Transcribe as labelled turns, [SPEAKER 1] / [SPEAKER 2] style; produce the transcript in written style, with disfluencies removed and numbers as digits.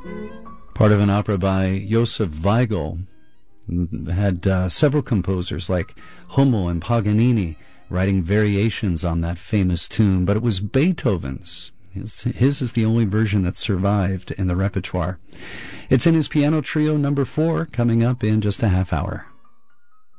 [SPEAKER 1] Part of an opera by Josef Weigl. Had several composers like Hummel and Paganini writing variations on that famous tune, but it was Beethoven's. His is the only version that survived in the repertoire. It's in his piano trio number 4, coming up in just a half hour.